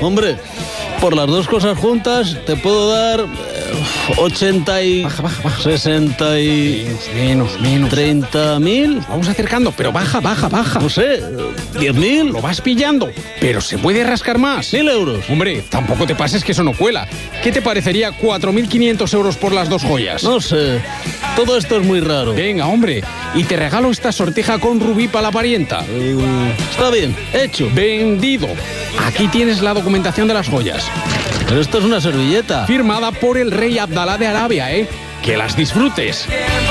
Hombre, por las dos cosas juntas te puedo dar 80 y... Baja. 60 y... Menos. 30.000. Vamos acercando, pero baja. No sé, 10.000. Lo vas pillando, pero se puede rascar más. 1.000 euros. Hombre, tampoco te pases que eso no cuela. ¿Qué te parecería 4.500 euros por las dos joyas? No sé, todo esto es muy raro. Venga, hombre, y te regalo esta sortija con rubí para la parienta. Está bien, hecho. Vendido. Aquí tienes la documentación de las joyas. Pero esto es una servilleta. Firmada por el rey Abdalá de Arabia, ¿eh? Que las disfrutes.